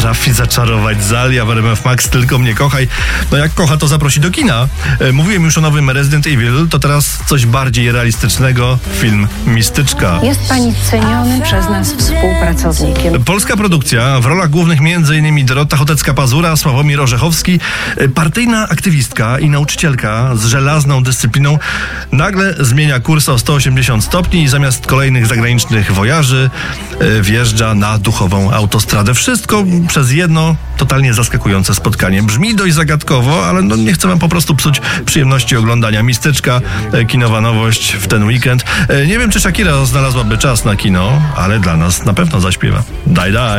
potrafi zaczarować Zalia w RMF Max, tylko mnie kochaj. No jak kocha, to zaprosi do kina. Mówiłem już o nowym Resident Evil, to teraz coś bardziej realistycznego. Film Mistyczka. Jest pani cenionym przez nas współpracownikiem. Polska produkcja, w rolach głównych m.in. Dorota Chotecka-Pazura, Sławomir Orzechowski. Partyjna aktywistka i nauczycielka z żelazną dyscypliną nagle zmienia kurs o 180 stopni i zamiast kolejnych zagranicznych wojaży wjeżdża na duchową autostradę. Wszystko przez jedno totalnie zaskakujące spotkanie. Brzmi dość zagadkowo, ale no nie chcę wam po prostu psuć przyjemności oglądania. Mistyczka, kinowa nowość w ten weekend. Nie wiem, czy Shakira znalazłaby czas na kino, ale dla nas na pewno zaśpiewa. Daj.